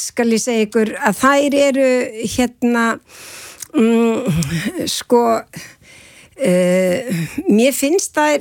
skal ég segja ykkur að þær eru mér finnst þær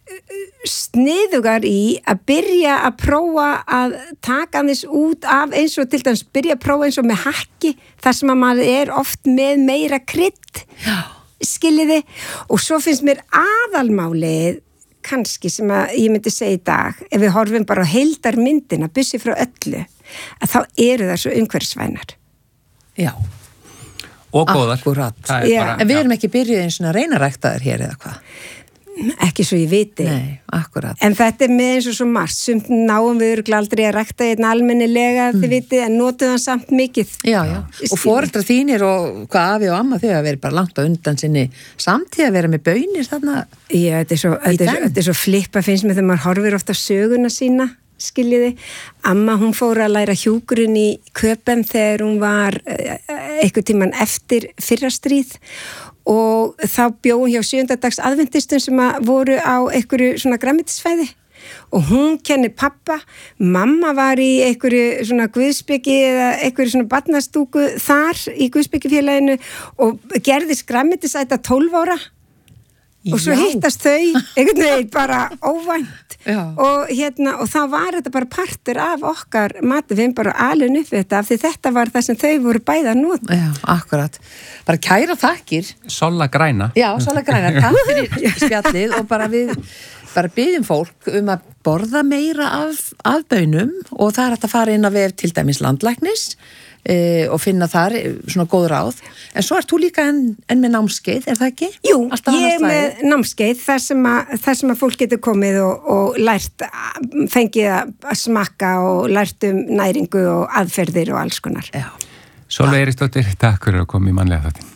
sniðugar í að byrja að prófa að taka þess út af eins og til dæmis byrja að prófa eins og með hakki þar sem að maður oft með meira krydd skiljiði og svo finnst mér aðalmálið kannski sem að ég myndi segja í dag ef við horfum bara á heildarmyndina bussi frá öllu að þá eru það svo umhverfisvænar Já og góðar. Akkúrat. En við erum ekki byrjuð eins og að reyna að rækta þær hér eða hvað? Ekki svo ég viti. Nei, akkúrat. En þetta með eins og svo margt, sumt náum við örugglega aldrei að rækta einn almennilega þið vitið, en notum það samt mikið. Já. Og foreldrar þínir og hvað afi og amma þau að vera bara langt á undan sinni samtíð að vera með baunir þarna. Já, þetta er svo flippa finnst mér þegar maður horfir ofta söguna sína. Skiljiði, amma hún fór að læra hjúgrun í Köpen þegar hún var einhvern tímann eftir fyrra stríð og þá bjó hún hjá 7. dags aðventistum sem voru á einhverju svona grænmetisfæði og hún kennir pappa, mamma var í einhverju svona guðspeki eða einhverju svona barnastúku þar í guðspekifélaginu og gerðist grænmetisæta 12 ára og svo hittast þau einhvern veginn bara óvænt og þá var þetta bara partur af okkar mati, við erum bara alin upp þetta af því þetta var það sem þau voru bæði að nota. Já, akkurat. Bara kæra þakkir. Solla græna. Já, solla græna. Takk fyrir spjallið og bara við biðjum fólk að borða meira af baunum og það hægt að fara inn á vef til dæmis landlæknis og finna þar svona góð ráð en svo ert þú líka enn með námskeið er það ekki? Jú, ég er með námskeið þar sem að fólk getur komið og lært fengið að smakka og lært næringu og aðferðir og alls konar Sólveig Eiríksdóttir, takk fyrir að koma í mannlega þáttinn